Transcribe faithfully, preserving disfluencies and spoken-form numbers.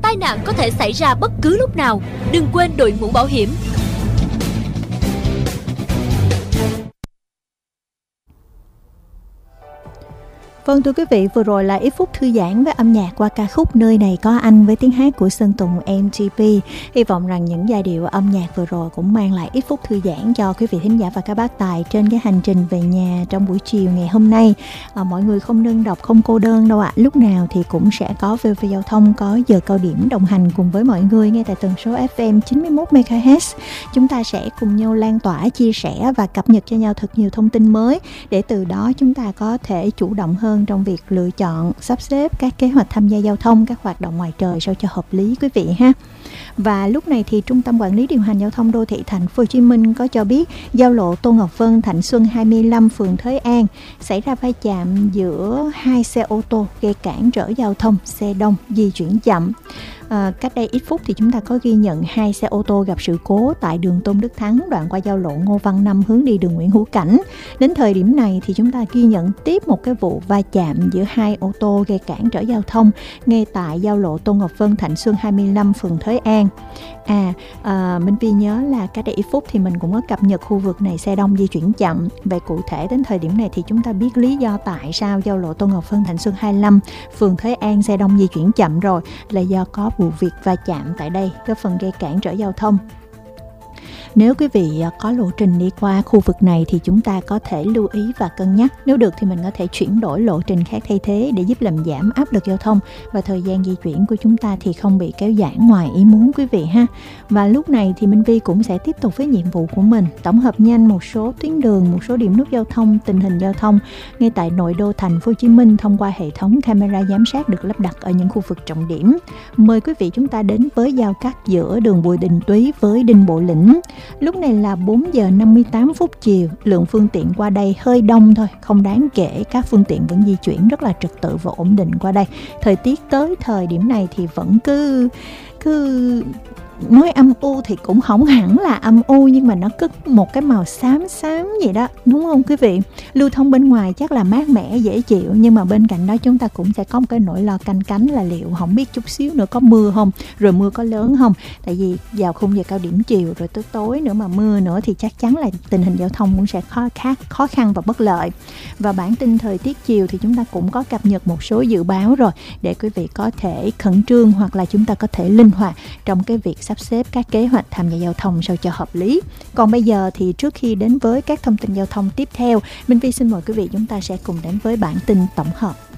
tai nạn có thể xảy ra bất cứ lúc nào. Đừng quên đội mũ bảo hiểm. Vâng thưa quý vị, vừa rồi là ít phút thư giãn với âm nhạc qua ca khúc Nơi Này Có Anh với tiếng hát của Sơn Tùng em tê pê. Hy vọng rằng những giai điệu âm nhạc vừa rồi cũng mang lại ít phút thư giãn cho quý vị thính giả và các bác tài trên cái hành trình về nhà trong buổi chiều ngày hôm nay. À, mọi người không đơn độc, không cô đơn đâu ạ. À. Lúc nào thì cũng sẽ có vê vê Giao thông có giờ cao điểm đồng hành cùng với mọi người ngay tại tần số ép em chín mươi mốt mê ga héc. Chúng ta sẽ cùng nhau lan tỏa, chia sẻ và cập nhật cho nhau thật nhiều thông tin mới để từ đó chúng ta có thể chủ động hơn trong việc lựa chọn, sắp xếp các kế hoạch tham gia giao thông, các hoạt động ngoài trời sao cho hợp lý quý vị ha. Và lúc này thì Trung tâm Quản lý Điều hành Giao thông Đô thị Thành phố Hồ Chí Minh có cho biết giao lộ Tô Ngọc Vân, Thạnh Xuân hai mươi lăm, phường Thới An xảy ra va chạm giữa hai xe ô tô gây cản trở giao thông, xe đông di chuyển chậm. À, cách đây ít phút thì chúng ta có ghi nhận hai xe ô tô gặp sự cố tại đường Tôn Đức Thắng đoạn qua giao lộ Ngô Văn Năm hướng đi đường Nguyễn Hữu Cảnh. Đến thời điểm này thì chúng ta ghi nhận tiếp một cái vụ va chạm giữa hai ô tô gây cản trở giao thông ngay tại giao lộ Tôn Ngọc Vân, Thạnh Xuân hai mươi lăm, phường Thới An. À, à Minh Vi nhớ là cách đây ít phút thì mình cũng có cập nhật khu vực này xe đông di chuyển chậm. Vậy cụ thể đến thời điểm này thì chúng ta biết lý do tại sao giao lộ Tôn Ngọc Vân, Thạnh Xuân hai mươi lăm, phường Thới An xe đông di chuyển chậm rồi, là do có vụ việc va chạm tại đây, góp phần gây cản trở giao thông. Nếu quý vị có lộ trình đi qua khu vực này thì chúng ta có thể lưu ý và cân nhắc. Nếu được thì mình có thể chuyển đổi lộ trình khác thay thế để giúp làm giảm áp lực giao thông và thời gian di chuyển của chúng ta thì không bị kéo giãn ngoài ý muốn quý vị ha. Và lúc này thì Minh Vi cũng sẽ tiếp tục với nhiệm vụ của mình, tổng hợp nhanh một số tuyến đường, một số điểm nút giao thông, tình hình giao thông ngay tại nội đô Thành phố Hồ Chí Minh thông qua hệ thống camera giám sát được lắp đặt ở những khu vực trọng điểm. Mời quý vị chúng ta đến với giao cắt giữa đường Bùi Đình Túy với Đinh Bộ Lĩnh. Lúc này là bốn giờ năm mươi tám phút chiều, lượng phương tiện qua đây hơi đông thôi, không đáng kể, các phương tiện vẫn di chuyển rất là trật tự và ổn định qua đây. Thời tiết tới thời điểm này thì vẫn cứ cứ nói âm u thì cũng không hẳn là âm u, nhưng mà nó cứ một cái màu xám xám vậy đó, đúng không quý vị? Lưu thông bên ngoài chắc là mát mẻ dễ chịu, nhưng mà bên cạnh đó chúng ta cũng sẽ có một cái nỗi lo canh cánh là liệu không biết chút xíu nữa có mưa không, rồi mưa có lớn không. Tại vì vào khung giờ cao điểm chiều rồi tới tối nữa mà mưa nữa thì chắc chắn là tình hình giao thông cũng sẽ khó, khác, khó khăn và bất lợi. Và bản tin thời tiết chiều thì chúng ta cũng có cập nhật một số dự báo rồi, để quý vị có thể khẩn trương hoặc là chúng ta có thể linh hoạt trong cái việc sắp xếp các kế hoạch tham gia giao thông sao cho hợp lý. Còn bây giờ thì trước khi đến với các thông tin giao thông tiếp theo, Minh Vi xin mời quý vị chúng ta sẽ cùng đến với bản tin tổng hợp.